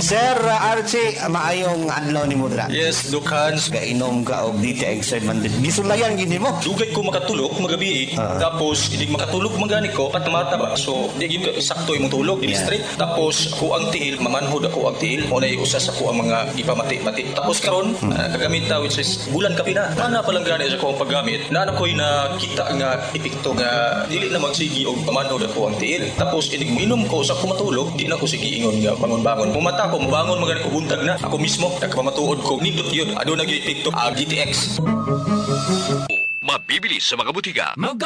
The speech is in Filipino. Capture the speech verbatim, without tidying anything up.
Sir Archie, maayong adlaw ni Mudra. Yes, Dukhans. Kainom ka og D T X man din. Gisulayan gini mo. Dugay ko makatulog magabi. Ah. Tapos hindi makatulog magani ko patamata ba. So di gid sakto imong tulog, di Yeah. straight. Tapos ako ang tiil, mamanhod ako ang tiil. Unay usa sa ko ang mga ipamati-mati. Tapos karon Hmm. uh, kagamit ta which is bulan kapi na. Ana pa lang gani sa ko ang paggamit. Na ko'y nakita nga epekto nga dili na magsigi og pamanhod ako ang tiil. Tapos inig minom ko sa ko matulog, di na ko sige ingon nga bangon-bangon. Mumata ko, mabangon magani ko buntag na. Ako mismo nagpamatuod ko. Nindot yun. Ano nag-epekto? Ah, G T X. Mabibili sa mga butika.